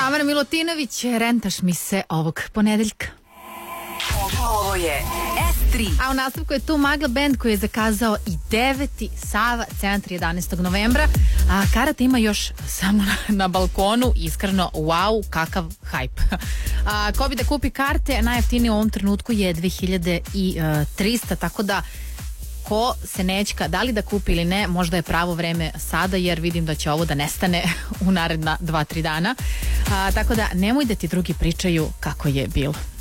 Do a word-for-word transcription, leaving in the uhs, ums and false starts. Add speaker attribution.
Speaker 1: Tamara Milutinović, rentaš mi se ovog ponedeljka.
Speaker 2: Ovo je S tri.
Speaker 1: A u nastavku je tu Magla band koji je zakazao i deveti Sava centar jedanaestog novembra. A karata ima još samo na, na balkonu. Iskreno, wow, kakav hajp. A, ko bi da kupi karte, najjeftinije u ovom trenutku je dve hiljade trista, tako da ko se nećka da li da kupi ili ne, možda je pravo vreme sada, jer vidim da će ovo da nestane u naredna dva, tri dana. A, tako da nemoj da ti drugi pričaju kako je bilo.